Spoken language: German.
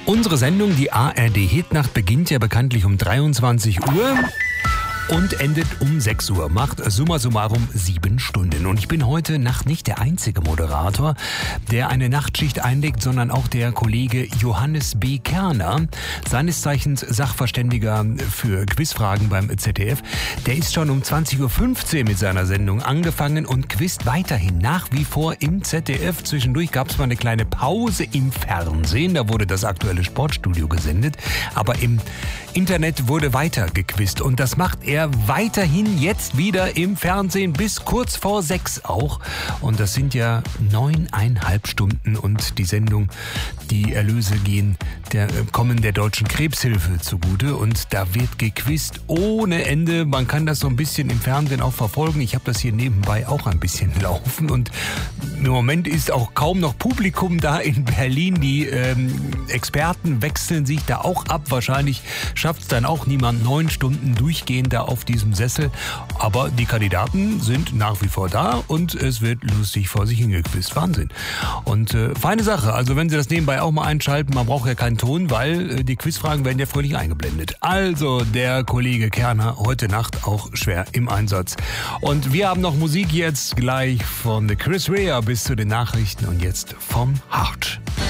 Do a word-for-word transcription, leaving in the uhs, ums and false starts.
Unsere Sendung, die A R D-Hitnacht, beginnt ja bekanntlich um dreiundzwanzig Uhr und endet um sechs Uhr, macht summa summarum sieben Stunden. Und ich bin heute Nacht nicht der einzige Moderator, der eine Nachtschicht einlegt, sondern auch der Kollege Johannes B. Kerner, seines Zeichens Sachverständiger für Quizfragen beim Z D F. Der ist schon um zwanzig Uhr fünfzehn mit seiner Sendung angefangen und quizt weiterhin nach wie vor im Z D F. Zwischendurch gab es mal eine kleine Pause im Fernsehen, da wurde das aktuelle Sportstudio gesendet, aber im Internet wurde weiter gequizt und das macht er weiterhin jetzt wieder im Fernsehen bis kurz vor sechs auch. Und das sind ja neuneinhalb Stunden und die Sendung, die Erlöse gehen der, kommen der Deutschen Krebshilfe zugute und da wird gequizt ohne Ende. Man kann das so ein bisschen im Fernsehen auch verfolgen. Ich habe das hier nebenbei auch ein bisschen laufen und im Moment ist auch kaum noch Publikum da in Berlin. Die ähm, Experten wechseln sich da auch ab. Wahrscheinlich schafft es dann auch niemand neun Stunden durchgehend da auf diesem Sessel. Aber die Kandidaten sind nach wie vor da und es wird lustig vor sich hingequizt. Wahnsinn. Und äh, feine Sache. Also wenn Sie das nebenbei auch mal einschalten, man braucht ja keinen Ton, weil äh, die Quizfragen werden ja fröhlich eingeblendet. Also der Kollege Kerner heute Nacht auch schwer im Einsatz. Und wir haben noch Musik jetzt gleich von The Chris Rea bis zu den Nachrichten und jetzt vom Hart.